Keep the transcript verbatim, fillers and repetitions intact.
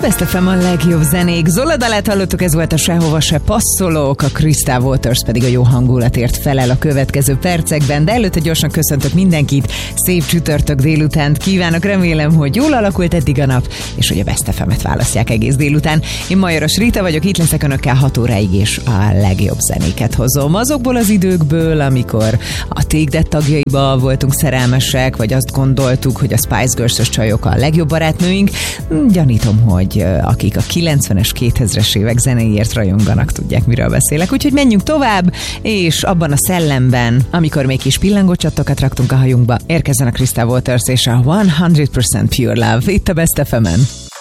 Best ef em a legjobb zenék. Zola dalát hallottuk, ez volt a Sehova se passzolók, a Crystal Waters pedig a jó hangulatért felel a következő percekben, de előtte gyorsan köszöntök mindenkit, szép csütörtök délutánt kívánok, remélem, hogy jól alakult eddig a nap, és hogy a Best ef emet választják egész délután. Én Majoros Rita vagyok, itt leszek önökkel hat óráig, és a legjobb zenéket hozom. Azokból az időkből, amikor a Take That tagjaiba voltunk szerelmesek, vagy azt gondoltuk, hogy a Spice Girls-ös csajok a legjobb barátnőink, gyanítom, hogy akik a kilencvenes, kétezres évek zenéért rajonganak, tudják, miről beszélek. Úgyhogy menjünk tovább, és abban a szellemben, amikor még kis pillangócsattokat raktunk a hajunkba, érkezzen a Crystal Waters és a száz százalék Pure Love itt a Best ef emen.